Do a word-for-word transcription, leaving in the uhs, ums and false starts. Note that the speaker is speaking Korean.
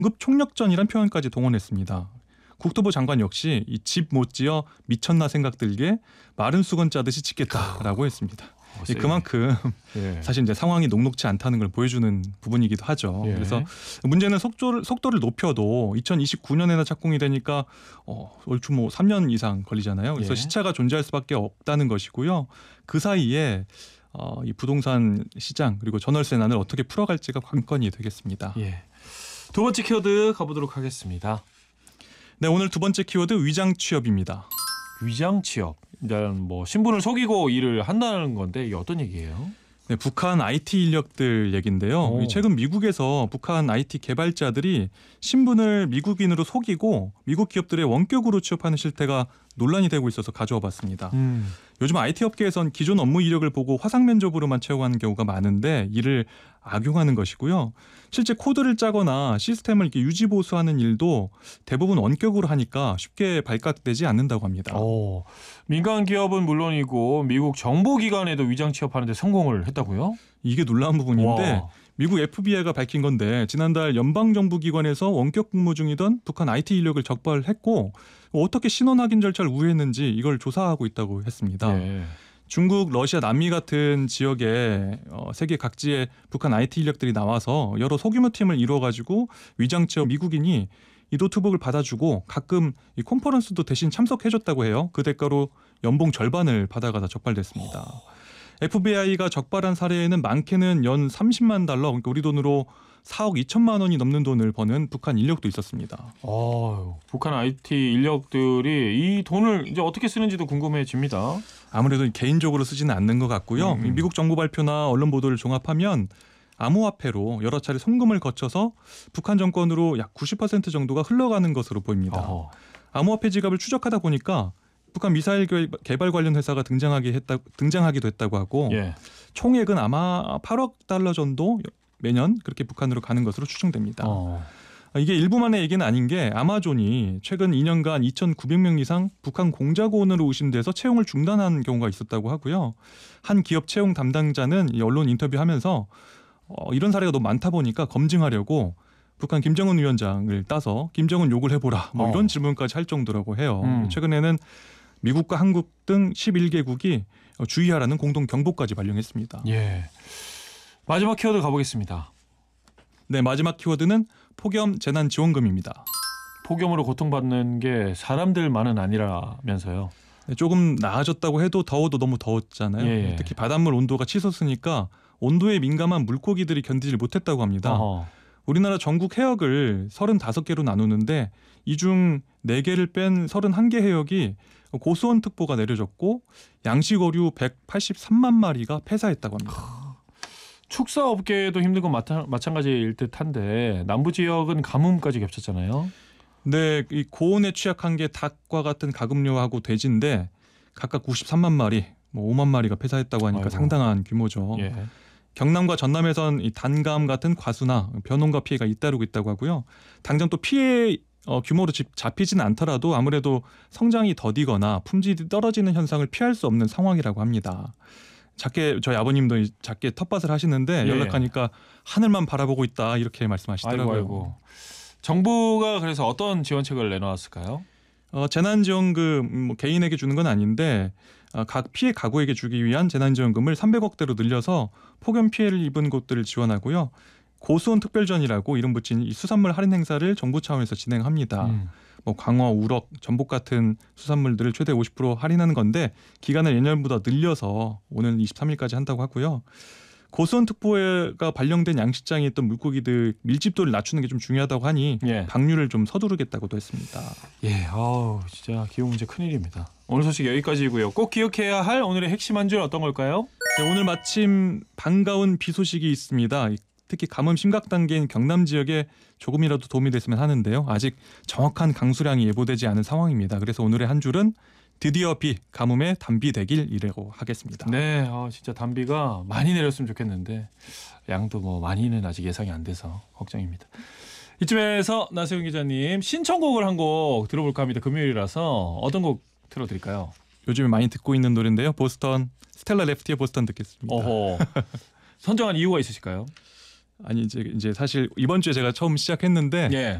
긴급 총력전이란 표현까지 동원했습니다. 국토부 장관 역시 이 집 못 지어 미쳤나 생각 들게 마른 수건 짜듯이 짓겠다라고 했습니다. 예, 그만큼 예. 사실 이제 상황이 녹록치 않다는 걸 보여주는 부분이기도 하죠. 예. 그래서 문제는 속도를, 속도를 높여도 이천이십구 년에나 착공이 되니까 어, 얼추 뭐 삼 년 이상 걸리잖아요. 그래서 예. 시차가 존재할 수밖에 없다는 것이고요. 그 사이에 어, 이 부동산 시장 그리고 전월세난을 어떻게 풀어갈지가 관건이 되겠습니다. 예. 두 번째 키워드 가보도록 하겠습니다. 네, 오늘 두 번째 키워드 위장 취업입니다. 위장 취업. 일단 뭐 신분을 속이고 일을 한다는 건데 이게 어떤 얘기예요? 네, 북한 아이티 인력들 얘긴데요. 오. 최근 미국에서 북한 아이티 개발자들이 신분을 미국인으로 속이고 미국 기업들의 원격으로 취업하는 실태가 논란이 되고 있어서 가져와 봤습니다. 음. 요즘 아이티 업계에선 기존 업무 이력을 보고 화상 면접으로만 채용하는 경우가 많은데 이를 악용하는 것이고요. 실제 코드를 짜거나 시스템을 이렇게 유지 보수하는 일도 대부분 원격으로 하니까 쉽게 발각되지 않는다고 합니다. 오, 민간 기업은 물론이고 미국 정보기관에도 위장 취업하는 데 성공을 했다고요? 이게 놀라운 부분인데 와. 미국 에프비아이가 밝힌 건데 지난달 연방정부기관에서 원격 근무 중이던 북한 아이티 인력을 적발했고 어떻게 신원 확인 절차를 우회했는지 이걸 조사하고 있다고 했습니다. 네. 중국, 러시아, 남미 같은 지역에 어, 세계 각지의 북한 아이티 인력들이 나와서 여러 소규모 팀을 이루어가지고 위장 취업 미국인이 이 노트북을 받아주고 가끔 이 컨퍼런스도 대신 참석해줬다고 해요. 그 대가로 연봉 절반을 받아가다 적발됐습니다. 오. 에프비아이가 적발한 사례에는 많게는 연 삼십만 달러, 그러니까 우리 돈으로 사억 이천만 원이 넘는 돈을 버는 북한 인력도 있었습니다. 어, 북한 아이티 인력들이 이 돈을 이제 어떻게 쓰는지도 궁금해집니다. 아무래도 개인적으로 쓰지는 않는 것 같고요. 음. 미국 정부 발표나 언론 보도를 종합하면 암호화폐로 여러 차례 송금을 거쳐서 북한 정권으로 약 구십 퍼센트 정도가 흘러가는 것으로 보입니다. 어허. 암호화폐 지갑을 추적하다 보니까 북한 미사일 개발 관련 회사가 등장하기 했다, 등장하기도 했다고 하고 예. 총액은 아마 팔억 달러 정도 매년 그렇게 북한으로 가는 것으로 추정됩니다. 어. 이게 일부만의 얘기는 아닌 게 아마존이 최근 이 년간 이천구백 명 이상 북한 공작원으로 의심돼서 채용을 중단한 경우가 있었다고 하고요. 한 기업 채용 담당자는 이 언론 인터뷰하면서 어, 이런 사례가 너무 많다 보니까 검증하려고 북한 김정은 위원장을 따서 김정은 욕을 해보라 뭐 이런 어. 질문까지 할 정도라고 해요. 음. 최근에는 미국과 한국 등 십일 개국이 주의하라는 공동 경보까지 발령했습니다. 예. 마지막 키워드 가보겠습니다. 네, 마지막 키워드는 폭염 재난지원금입니다. 폭염으로 고통받는 게 사람들만은 아니라면서요. 네, 조금 나아졌다고 해도 더워도 너무 더웠잖아요. 예. 특히 바닷물 온도가 치솟으니까 온도에 민감한 물고기들이 견디질 못했다고 합니다. 어허. 우리나라 전국 해역을 서른다섯 개로 나누는데 이 중 네 개를 뺀 서른한 개 해역이 고수온특보가 내려졌고 양식어류 백팔십삼만 마리가 폐사했다고 합니다. 축사업계도 힘든 건 마찬, 마찬가지일 듯한데 남부 지역은 가뭄까지 겹쳤잖아요. 네, 이 고온에 취약한 게 닭과 같은 가금류하고 돼지인데 각각 구십삼만 마리, 뭐 오만 마리가 폐사했다고 하니까 아이고. 상당한 규모죠. 예. 경남과 전남에선 이 단감 같은 과수나 변온과 피해가 잇따르고 있다고 하고요. 당장 또 피해 어, 규모로 잡히지는 않더라도 아무래도 성장이 더디거나 품질이 떨어지는 현상을 피할 수 없는 상황이라고 합니다. 작게 저희 아버님도 작게 텃밭을 하시는데 예. 연락하니까 하늘만 바라보고 있다 이렇게 말씀하시더라고요. 아이고, 아이고. 정부가 그래서 어떤 지원책을 내놓았을까요? 어, 재난지원금 뭐 개인에게 주는 건 아닌데 어, 각 피해 가구에게 주기 위한 재난지원금을 삼백억대로 늘려서 폭염 피해를 입은 곳들을 지원하고요. 고수온 특별전이라고 이름 붙인 이 수산물 할인 행사를 정부 차원에서 진행합니다. 음. 뭐 광어, 우럭, 전복 같은 수산물들을 최대 오십 퍼센트 할인하는 건데 기간을 예년보다 늘려서 오는 이십삼 일까지 한다고 하고요. 고수온 특보가 발령된 양식장에 있던 물고기들 밀집도를 낮추는 게 좀 중요하다고 하니 예. 방류를 좀 서두르겠다고도 했습니다. 예, 아우 진짜 기후 문제 큰일입니다. 오늘 소식 여기까지고요. 꼭 기억해야 할 오늘의 핵심 한 줄 어떤 걸까요? 네, 오늘 마침 반가운 비 소식이 있습니다. 특히 가뭄 심각 단계인 경남 지역에 조금이라도 도움이 됐으면 하는데요. 아직 정확한 강수량이 예보되지 않은 상황입니다. 그래서 오늘의 한 줄은 드디어 비, 가뭄에 단비 되길이라고 하겠습니다. 네, 아, 진짜 단비가 많이 내렸으면 좋겠는데 양도 뭐 많이는 아직 예상이 안 돼서 걱정입니다. 이쯤에서 나세훈 기자님 신청곡을 한 곡 들어볼까 합니다. 금요일이라서 어떤 곡 틀어드릴까요? 요즘에 많이 듣고 있는 노래인데요. 보스턴, 스텔라 레프티의 보스턴 듣겠습니다. 어허. 선정한 이유가 있으실까요? 아니 이제 이제 사실 이번 주에 제가 처음 시작했는데 예.